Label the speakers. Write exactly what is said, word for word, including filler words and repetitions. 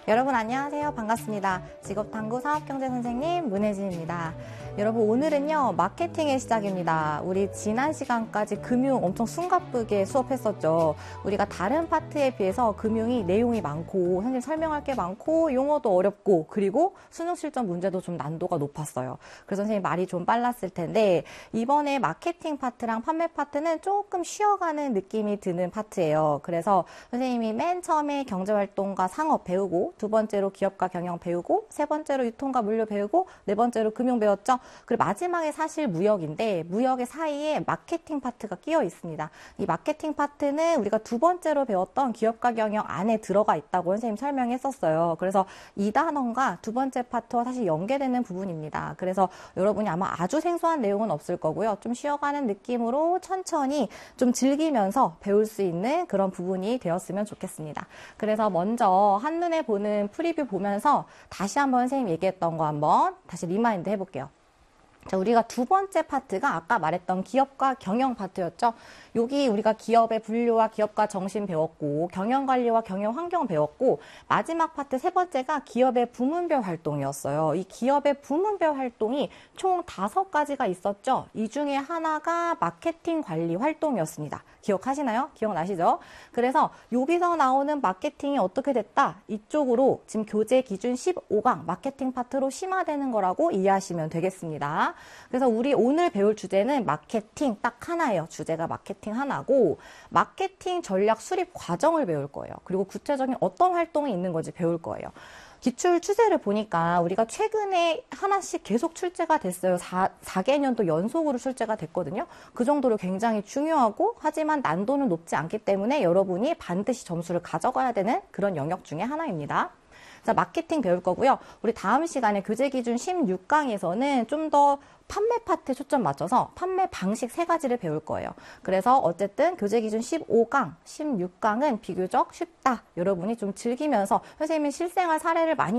Speaker 1: 여러분 안녕하세요. 반갑습니다. 직업탐구 사업경제 선생님 문혜진입니다. 여러분 오늘은요 마케팅의 시작입니다. 우리 지난 시간까지 금융 엄청 숨가쁘게 수업했었죠. 우리가 다른 파트에 비해서 금융이 내용이 많고 선생님 설명할 게 많고 용어도 어렵고 그리고 수능 실전 문제도 좀 난도가 높았어요. 그래서 선생님 말이 좀 빨랐을 텐데 이번에 마케팅 파트랑 판매 파트는 조금 쉬어가는 느낌이 드는 파트예요. 그래서 선생님이 맨 처음에 경제활동과 상업 배우고 두 번째로 기업과 경영 배우고 세 번째로 유통과 물류 배우고 네 번째로 금융 배웠죠. 그리고 마지막에 사실 무역인데 무역의 사이에 마케팅 파트가 끼어 있습니다. 이 마케팅 파트는 우리가 두 번째로 배웠던 기업과 경영 안에 들어가 있다고 선생님 설명했었어요. 그래서 이 단원과 두 번째 파트와 사실 연계되는 부분입니다. 그래서 여러분이 아마 아주 생소한 내용은 없을 거고요. 좀 쉬어가는 느낌으로 천천히 좀 즐기면서 배울 수 있는 그런 부분이 되었으면 좋겠습니다. 그래서 먼저 한눈에 보는 프리뷰 보면서 다시 한번 선생님 얘기했던 거 한번 다시 리마인드 해볼게요. 자, 우리가 두 번째 파트가 아까 말했던 기업과 경영 파트였죠. 여기 우리가 기업의 분류와 기업과 정신 배웠고 경영관리와 경영환경 배웠고 마지막 파트 세 번째가 기업의 부문별 활동이었어요. 이 기업의 부문별 활동이 총 다섯 가지가 있었죠. 이 중에 하나가 마케팅 관리 활동이었습니다. 기억하시나요? 기억나시죠? 그래서 여기서 나오는 마케팅이 어떻게 됐다? 이쪽으로 지금 교재 기준 십오 강 마케팅 파트로 심화되는 거라고 이해하시면 되겠습니다. 그래서 우리 오늘 배울 주제는 마케팅 딱 하나예요. 주제가 마케팅 하나고 마케팅 전략 수립 과정을 배울 거예요. 그리고 구체적인 어떤 활동이 있는 건지 배울 거예요. 기출 추세를 보니까 우리가 최근에 하나씩 계속 출제가 됐어요. 사 개년도 연속으로 출제가 됐거든요. 그 정도로 굉장히 중요하고 하지만 난도는 높지 않기 때문에 여러분이 반드시 점수를 가져가야 되는 그런 영역 중에 하나입니다. 자, 마케팅 배울 거고요. 우리 다음 시간에 교재 기준 십육 강에서는 좀 더 판매 파트에 초점 맞춰서 판매 방식 세 가지를 배울 거예요. 그래서 어쨌든 교재 기준 십오 강, 십육 강은 비교적 쉽다. 여러분이 좀 즐기면서 선생님이 실생활 사례를 많이